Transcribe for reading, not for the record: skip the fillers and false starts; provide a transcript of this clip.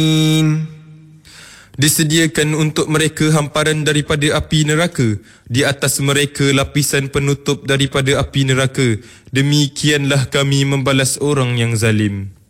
Disediakan untuk mereka hamparan daripada api neraka. Di atas mereka lapisan penutup daripada api neraka. Demikianlah kami membalas orang yang zalim.